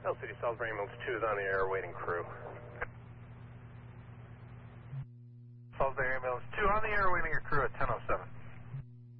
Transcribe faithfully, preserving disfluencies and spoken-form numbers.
L City Salisbury Ambulance two is on the air awaiting crew. Salisbury Ambulance two on the air waiting your crew at ten oh seven.